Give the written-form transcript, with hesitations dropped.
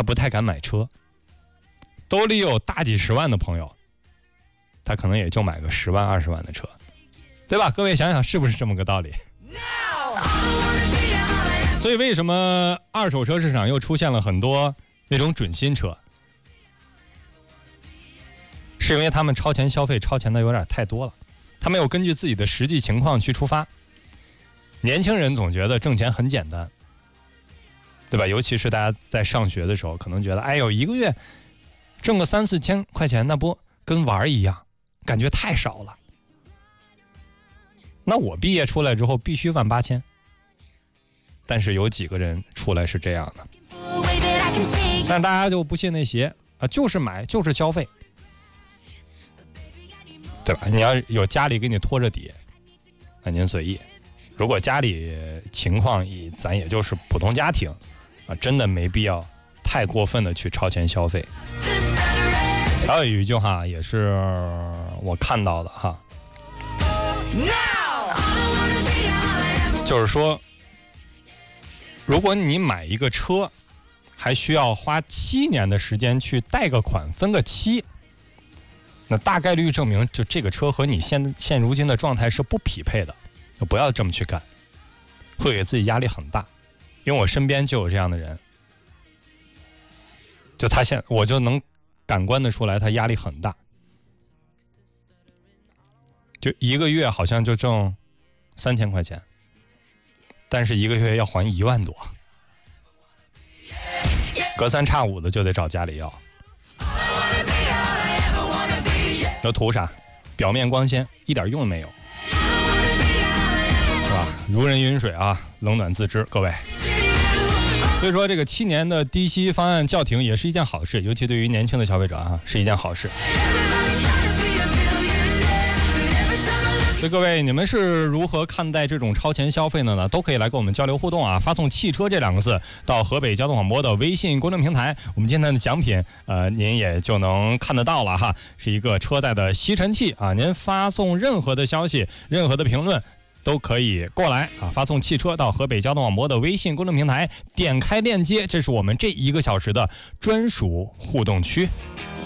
他不太敢买车，兜里有大几十万的朋友，他可能也就买个10万20万的车，对吧？各位想想是不是这么个道理？所以为什么二手车市场又出现了很多那种准新车？是因为他们超前消费，超前的有点太多了，他没有根据自己的实际情况去出发。年轻人总觉得挣钱很简单，对吧？尤其是大家在上学的时候，可能觉得哎呦，一个月挣个3-4千块钱，那不跟玩一样，感觉太少了。那我毕业出来之后必须18000，但是有几个人出来是这样的？但是大家就不信那邪啊，就是买就是消费，对吧？你要有家里给你拖着底，那您随意。如果家里情况咱也就是普通家庭啊，真的没必要太过分的去超前消费。还有一句话也是我看到的哈，就是说，如果你买一个车还需要花7年的时间去贷个款分个期，那大概率证明就这个车和你现如今的状态是不匹配的，不要这么去干，会给自己压力很大。因为我身边就有这样的人，就我就能感官的出来他压力很大，就一个月好像就挣3000块钱，但是一个月要还1万多，隔3差5的就得找家里要。那图啥？表面光鲜，一点用没有，是吧？如人饮水啊，冷暖自知，各位。所以说，这个7年的低息方案叫停也是一件好事，尤其对于年轻的消费者啊，是一件好事。所以各位，你们是如何看待这种超前消费的呢？都可以来跟我们交流互动啊！发送汽车这2个字到河北交通广播的微信公众平台，我们今天的奖品您也就能看得到了哈，是一个车载的吸尘器啊！您发送任何的消息，任何的评论都可以过来啊！发送汽车到河北交通广播的微信公众平台，点开链接，这是我们这1个小时的专属互动区。